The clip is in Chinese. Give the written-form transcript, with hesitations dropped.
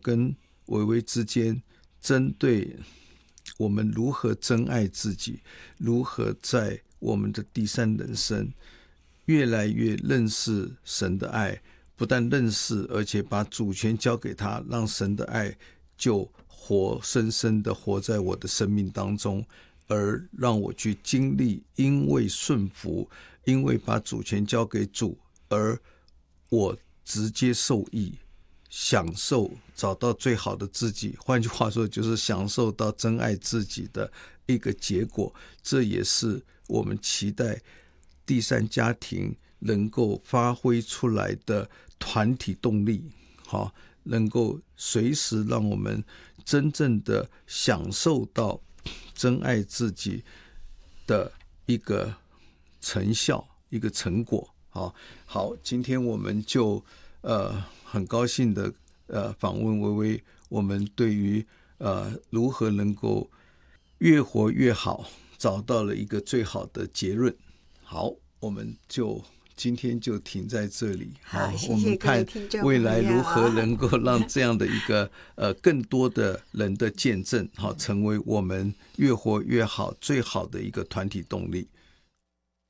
跟薇薇之间针对我们如何真爱自己，如何在我们的第三人生越来越认识神的爱，不但认识，而且把主权交给他，让神的爱就活生生的活在我的生命当中，而让我去经历，因为顺服，因为把主权交给主，而我直接受益，享受找到最好的自己，换句话说就是享受到真爱自己的一个结果。这也是我们期待第三家庭能够发挥出来的团体动力，能够随时让我们真正的享受到真爱自己的一个成效，一个成果。好，今天我们就很高兴的访问薇薇，我们对于如何能够越活越好找到了一个最好的结论。好，我们就今天就停在这里。 好，谢谢我们看未来如何能够让这样的一个更多的人的见证，成为我们越活越好最好的一个团体动力。